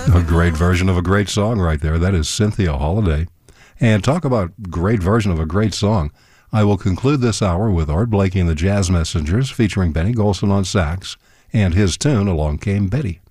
A great version of a great song right there. That is Cynthia Holiday. And talk about great version of a great song. I will conclude this hour with Art Blakey and the Jazz Messengers featuring Benny Golson on sax and his tune, Along Came Betty.